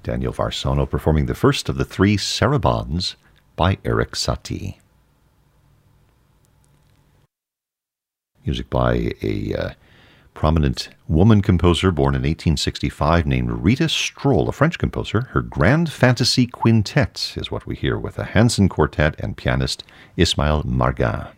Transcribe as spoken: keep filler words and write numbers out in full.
Daniel Varsono performing the first of the three Sarabands by Erik Satie. Music by a uh, prominent woman composer born in eighteen sixty-five named Rita Stroll, a French composer. Her Grand Fantasy Quintet is what we hear with a Hansen Quartet and pianist Ismail Margin.